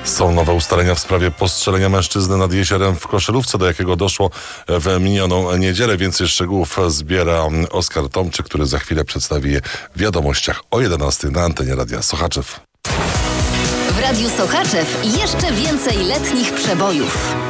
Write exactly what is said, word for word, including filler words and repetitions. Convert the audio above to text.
Są nowe ustalenia w sprawie postrzelenia mężczyzny nad jeziorem w Koszalówce, do jakiego doszło w minioną niedzielę. Więcej szczegółów zbiera Oskar Tomczyk, który za chwilę przedstawi je w wiadomościach o jedenastej na antenie Radia Sochaczew. W Radiu Sochaczew jeszcze więcej letnich przebojów.